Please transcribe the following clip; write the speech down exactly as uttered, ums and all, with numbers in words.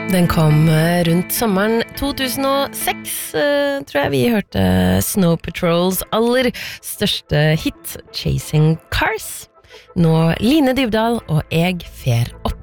Den kom rundt sommeren to tusen og seks, tror jeg vi hørte Snow Patrols aller største hit, Chasing Cars. Nå Line Dybdahl og jeg fer opp.